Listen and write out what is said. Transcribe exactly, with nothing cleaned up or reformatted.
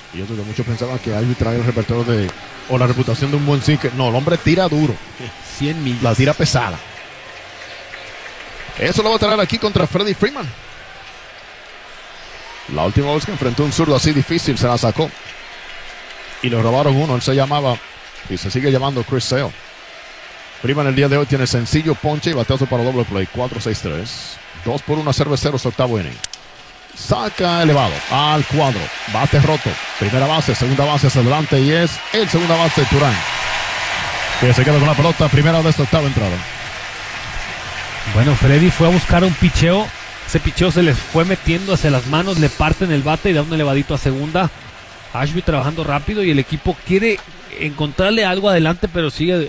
Y eso que muchos pensaban que Ashby trae el repertorio de, o la reputación de un buen sinker. No, el hombre tira duro. cien millas. La tira pesada. Eso lo va a traer aquí contra Freddie Freeman. La última vez que enfrentó un zurdo así difícil se la sacó. Y le robaron uno. Él se llamaba y se sigue llamando Chris Sale. Freeman el día de hoy tiene sencillo, ponche y batazo para doble play. cuatro seis tres. dos por uno a cerveceros, octavo inning. Saca elevado al cuadro. Bate roto. Primera base, segunda base hacia adelante y es el segunda base Turán, que se queda con la pelota. Primera de esta octava entrada. Bueno, Freddy fue a buscar un picheo. Ese picheo se les fue metiendo hacia las manos. Le parten el bate y da un elevadito a segunda. Ashby trabajando rápido y el equipo quiere encontrarle algo adelante, pero sigue